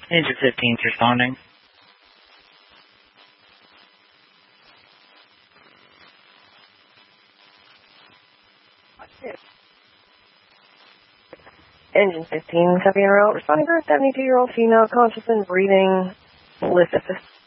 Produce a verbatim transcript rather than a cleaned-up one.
Engine fifteen's responding. Engine fifteen, copy en route. Responding for a seventy-two-year-old female, conscious and breathing. List assist.